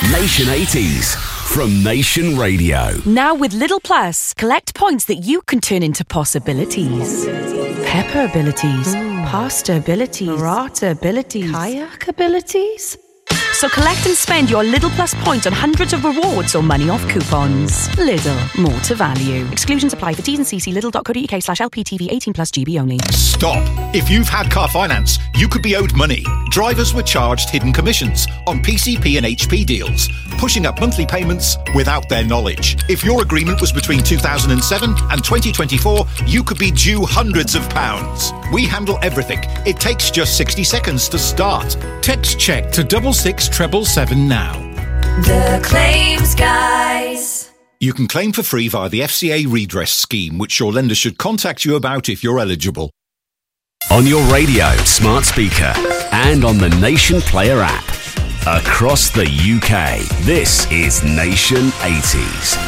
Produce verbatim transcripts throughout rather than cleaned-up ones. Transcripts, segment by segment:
Nation eighties from Nation Radio. Now with Lidl Plus, collect points that you can turn into possibilities. Pepper abilities, Ooh. Pasta abilities, Burrata abilities, kayak abilities. So collect and spend your Lidl Plus points on hundreds of rewards or money off coupons. Lidl, more to value. Exclusions apply for T's and C's. Lidl.co.uk slash LPTV eighteen plus G B only. Stop. If you've had car finance, you could be owed money. Drivers were charged hidden commissions on P C P and H P deals, pushing up monthly payments without their knowledge. If your agreement was between two thousand seven and twenty twenty-four, you could be due hundreds of pounds. We handle everything. It takes just sixty seconds to start. Text check to double six treble seven now. The Claims Guys. You can claim for free via the F C A redress scheme, which your lender should contact you about if you're eligible. On your radio, smart speaker, and on the Nation Player app. Across the U K, this is Nation eighties.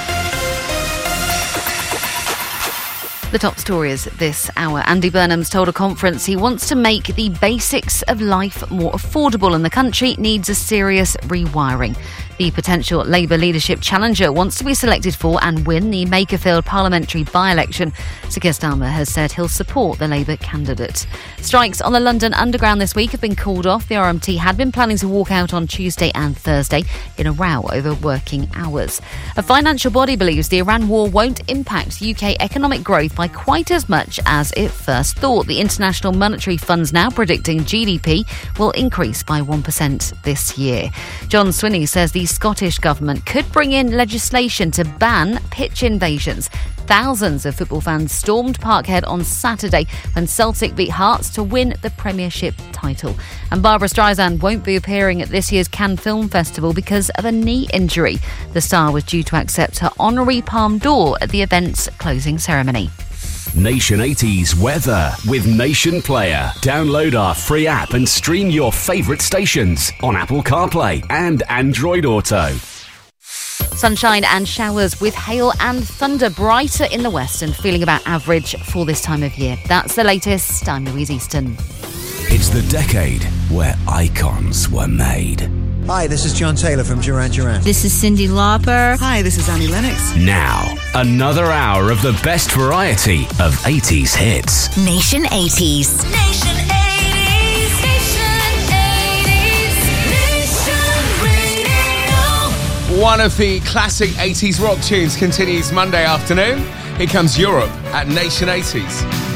The top stories this hour. Andy Burnham's told a conference he wants to make the basics of life more affordable and the country needs a serious rewiring. The potential Labour leadership challenger wants to be selected for and win the Makerfield parliamentary by-election. Sir Keir Starmer has said he'll support the Labour candidate. Strikes on the London Underground this week have been called off. The R M T had been planning to walk out on Tuesday and Thursday in a row over working hours. A financial body believes the Iran war won't impact U K economic growth by quite as much as it first thought. The International Monetary Fund's now predicting G D P will increase by one percent this year. John Swinney says the Scottish Government could bring in legislation to ban pitch invasions. Thousands of football fans stormed Parkhead on Saturday when Celtic beat Hearts to win the Premiership title. And Barbra Streisand won't be appearing at this year's Cannes Film Festival because of a knee injury. The star was due to accept her honorary Palme d'Or at the event's closing ceremony. Nation eighties weather with Nation Player. Download our free app and stream your favourite stations on Apple CarPlay and Android Auto. Sunshine and showers with hail and thunder, brighter in the west and feeling about average for this time of year. That's the latest. I'm Louise Easton. It's the decade where icons were made. Hi, this is John Taylor from Duran Duran. This is Cyndi Lauper. Hi, this is Annie Lennox. Now, another hour of the best variety of eighties hits. Nation eighties. Nation eighties. Nation eighties. Nation Radio. One of the classic eighties rock tunes continues Monday afternoon. Here comes Europe at Nation eighties.